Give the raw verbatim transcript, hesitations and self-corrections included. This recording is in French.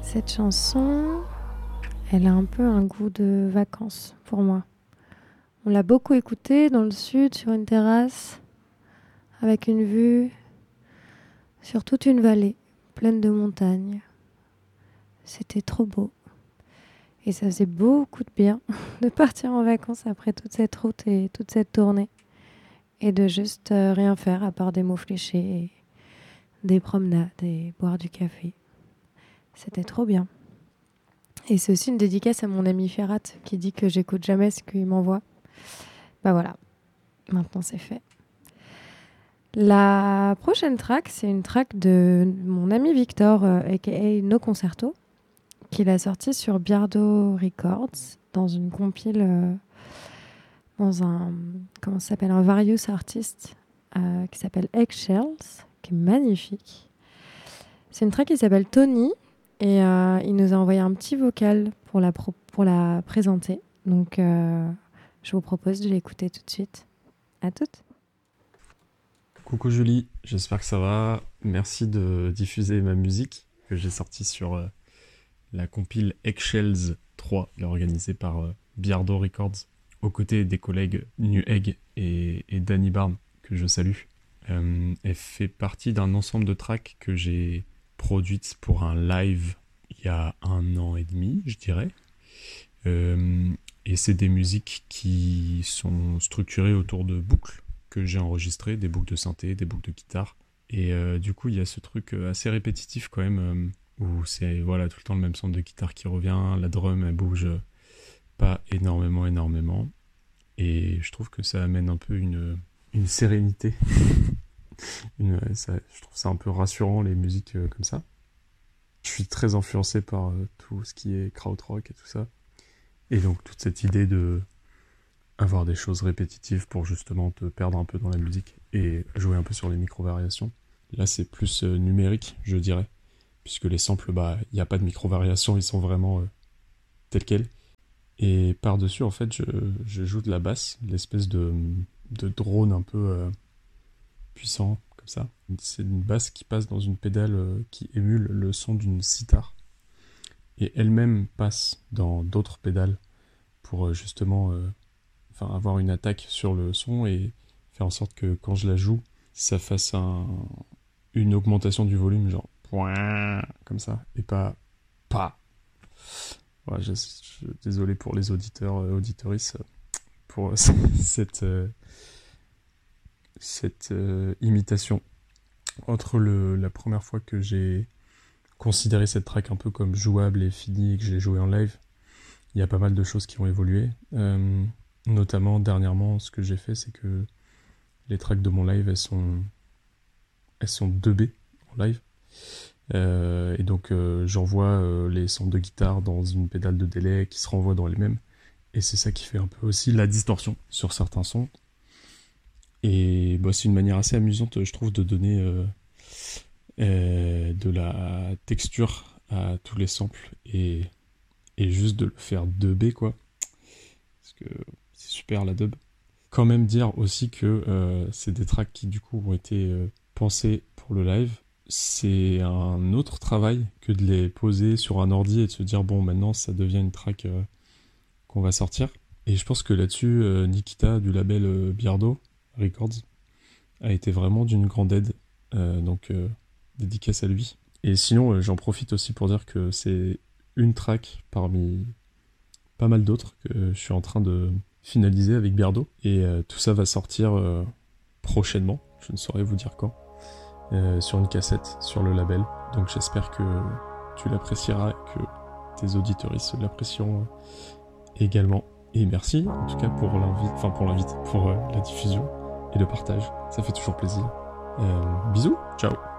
Cette chanson, elle a un peu un goût de vacances pour moi. On l'a beaucoup écoutée dans le sud, sur une terrasse, avec une vue sur toute une vallée pleine de montagnes. C'était trop beau. Et ça faisait beaucoup de bien de partir en vacances après toute cette route et toute cette tournée. Et de juste euh, rien faire à part des mots fléchés, et des promenades et boire du café. C'était trop bien. Et c'est aussi une dédicace à mon ami Ferrat qui dit que j'écoute jamais ce qu'il m'envoie. Bah voilà, maintenant c'est fait. La prochaine track, c'est une track de mon ami Victor, euh, aka No Concerto, qu'il a sorti sur Biardo Records dans une compile, euh, dans un, comment ça s'appelle, un Various Artist euh, qui s'appelle Eggshells, qui est magnifique. C'est une track qui s'appelle Tony et euh, il nous a envoyé un petit vocal pour la, pro- pour la présenter. Donc euh, je vous propose de l'écouter tout de suite. À toutes. Coucou Julie, j'espère que ça va. Merci de diffuser ma musique que j'ai sortie sur euh, la compile Eggshells trois, organisée par euh, Biardo Records, aux côtés des collègues New Egg et, et Danny Barn, que je salue. Euh, elle fait partie d'un ensemble de tracks que j'ai produites pour un live il y a un an et demi, je dirais. Euh, et c'est des musiques qui sont structurées autour de boucles que j'ai enregistrées, des boucles de synthé, des boucles de guitare. Et euh, du coup, il y a ce truc assez répétitif quand même, euh, où c'est voilà, tout le temps le même son de guitare qui revient, la drum, elle bouge pas énormément, énormément. Et je trouve que ça amène un peu une, une sérénité. une, ça, je trouve ça un peu rassurant, les musiques euh, comme ça. Je suis très influencé par euh, tout ce qui est krautrock et tout ça. Et donc toute cette idée de avoir des choses répétitives pour justement te perdre un peu dans la musique et jouer un peu sur les micro-variations. Là, c'est plus euh, numérique, je dirais, puisque les samples, bah, il n'y a pas de micro-variations, ils sont vraiment euh, tels quels. Et par-dessus, en fait, je, je joue de la basse, l'espèce de, de drone un peu euh, puissant, comme ça. C'est une basse qui passe dans une pédale euh, qui émule le son d'une sitar. Et elle-même passe dans d'autres pédales pour euh, justement euh, enfin, avoir une attaque sur le son et faire en sorte que quand je la joue, ça fasse un, une augmentation du volume, genre comme ça, et pas pas. Ouais, je, je, désolé pour les auditeurs, euh, auditrices, pour cette, euh, cette euh, imitation. Entre le, la première fois que j'ai considéré cette track un peu comme jouable et finie et que je l'ai jouée en live, il y a pas mal de choses qui ont évolué. Euh, notamment, dernièrement, ce que j'ai fait, c'est que les tracks de mon live, elles sont, elles sont deux B en live. Euh, et donc, euh, j'envoie euh, les sons de guitare dans une pédale de délai qui se renvoie dans elle-même. Et c'est ça qui fait un peu aussi la distorsion sur certains sons. Et bah, c'est une manière assez amusante, je trouve, de donner euh, euh, de la texture à tous les samples et, et juste de le faire deux B, quoi. Parce que c'est super la dub. Quand même dire aussi que euh, c'est des tracks qui du coup ont été euh, pensés pour le live. C'est un autre travail que de les poser sur un ordi et de se dire bon maintenant ça devient une track euh, qu'on va sortir. Et je pense que là-dessus euh, Nikita du label euh, Biardo Records a été vraiment d'une grande aide. Euh, donc euh, dédicace à lui. Et sinon euh, j'en profite aussi pour dire que c'est une track parmi pas mal d'autres que je suis en train de finaliser avec Biardo. Et euh, tout ça va sortir euh, prochainement, je ne saurais vous dire quand, euh, sur une cassette, sur le label. Donc j'espère que tu l'apprécieras et que tes auditeuristes l'apprécieront également. Et merci en tout cas pour l'invite, enfin pour l'invite, pour euh, la diffusion et le partage. Ça fait toujours plaisir. Euh, bisous, ciao.